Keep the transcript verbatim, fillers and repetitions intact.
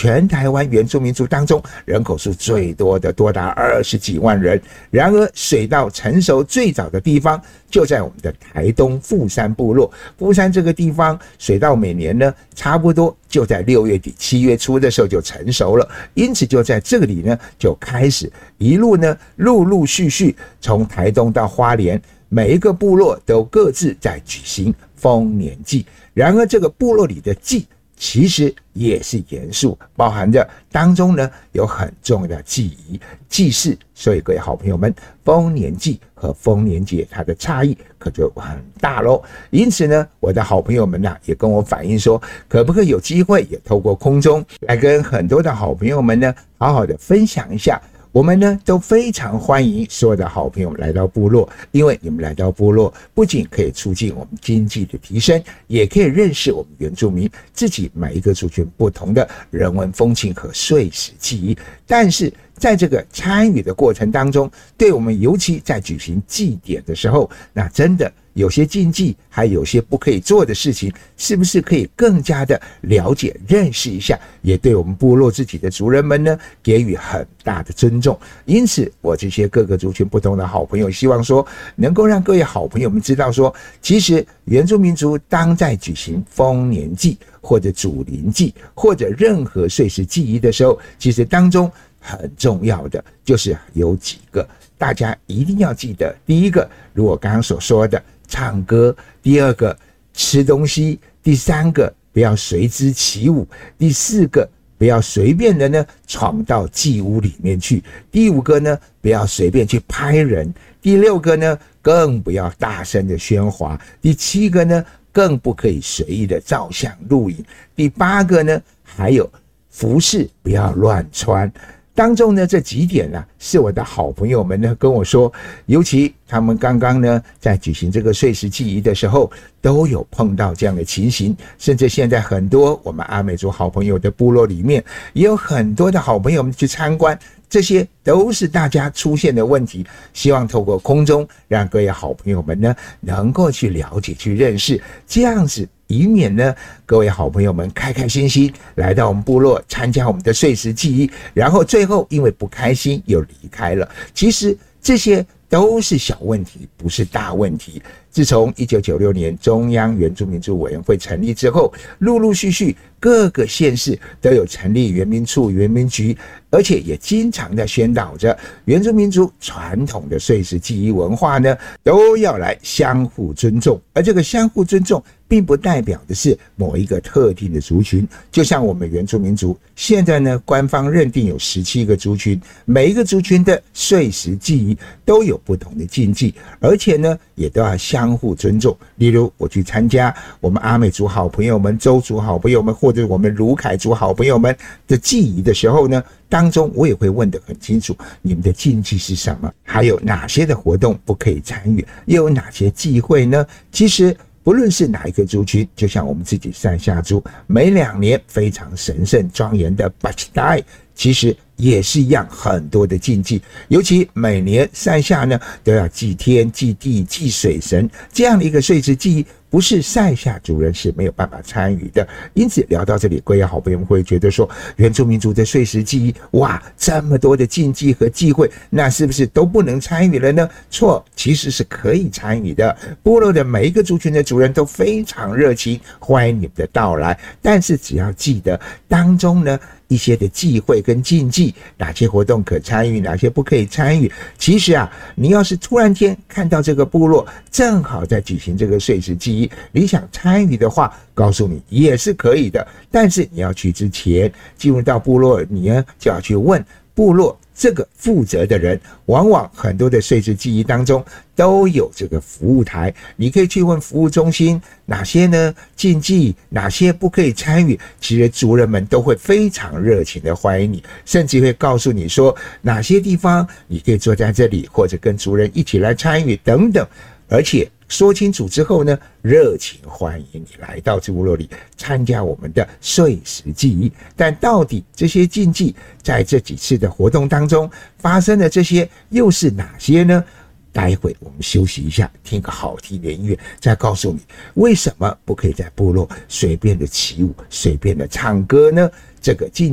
全台湾原住民族当中人口数最多的，多达二十几万人。然而水稻成熟最早的地方就在我们的台东富山部落。富山这个地方水稻每年呢差不多就在六月底七月初的时候就成熟了，因此就在这里呢就开始一路呢陆陆续续从台东到花莲，每一个部落都各自在举行丰年祭。然而这个部落里的祭其实也是严肃，包含着当中呢有很重要的祭仪祭祀，所以各位好朋友们，丰年祭和丰年节它的差异可就很大咯。因此呢，我的好朋友们啊也跟我反映说，可不可以有机会也透过空中来跟很多的好朋友们呢好好的分享一下。我们呢都非常欢迎所有的好朋友们来到部落，因为你们来到部落不仅可以促进我们经济的提升，也可以认识我们原住民自己每一个族群不同的人文风情和岁时记忆。但是在这个参与的过程当中，对我们尤其在举行祭典的时候，那真的有些禁忌还有些不可以做的事情，是不是可以更加的了解认识一下，也对我们部落自己的族人们呢给予很大的尊重。因此我这些各个族群不同的好朋友希望说能够让各位好朋友们知道说，其实原住民族当在举行丰年祭或者祖灵祭或者任何岁时祭仪的时候，其实当中很重要的就是有几个大家一定要记得。第一个，如我刚刚所说的唱歌；第二个，吃东西；第三个，不要随之起舞；第四个，不要随便的呢闯到祭屋里面去；第五个呢，不要随便去拍人；第六个呢，更不要大声的喧哗；第七个呢，更不可以随意的照相录影；第八个呢，还有服饰不要乱穿。当中呢，这几点呢、啊，是我的好朋友们呢跟我说，尤其他们刚刚呢在举行这个岁时祭仪的时候，都有碰到这样的情形。甚至现在很多我们阿美族好朋友的部落里面，也有很多的好朋友们去参观，这些都是大家出现的问题。希望透过空中，让各位好朋友们呢能够去了解、去认识，这样子。以免呢各位好朋友们开开心心来到我们部落参加我们的岁时祭仪，然后最后因为不开心又离开了。其实这些都是小问题，不是大问题。自从一九九六年中央原住民族委员会成立之后，陆陆续续各个县市都有成立原民处、原民局，而且也经常的宣导着原住民族传统的岁时祭仪文化呢，都要来相互尊重。而这个相互尊重并不代表的是某一个特定的族群，就像我们原住民族现在呢，官方认定有十七个族群，每一个族群的岁时祭仪都有不同的禁忌，而且呢也都要相互尊重。例如我去参加我们阿美族好朋友们、邹族好朋友们，或者我们卢凯族好朋友们的祭仪的时候呢，当中我也会问得很清楚，你们的禁忌是什么，还有哪些的活动不可以参与，又有哪些忌讳呢？其实不论是哪一个族群，就像我们自己赛夏族，每两年非常神圣庄严的巴奇代，其实也是一样很多的禁忌。尤其每年赛夏呢都要祭天、祭地、祭水神，这样的一个岁时祭仪，不是赛夏族人是没有办法参与的。因此聊到这里，各位好朋友们会觉得说，原住民族的岁时祭仪，哇，这么多的禁忌和忌讳，那是不是都不能参与了呢？错，其实是可以参与的。部落的每一个族群的族人都非常热情，欢迎你们的到来。但是只要记得当中呢一些的忌讳跟禁忌，哪些活动可参与，哪些不可以参与。其实啊，你要是突然间看到这个部落正好在举行这个岁时祭仪，你想参与的话，告诉你也是可以的。但是你要去之前，进入到部落，你呢就要去问部落这个负责的人。往往很多的岁时祭仪当中都有这个服务台，你可以去问服务中心哪些呢禁忌，哪些不可以参与。其实族人们都会非常热情的欢迎你，甚至会告诉你说哪些地方你可以坐在这里，或者跟族人一起来参与等等。而且说清楚之后呢，热情欢迎你来到部落里参加我们的岁时祭仪。但到底这些禁忌在这几次的活动当中发生的这些又是哪些呢？待会我们休息一下，听个好听的音乐，再告诉你为什么不可以在部落随便的起舞、随便的唱歌呢？这个禁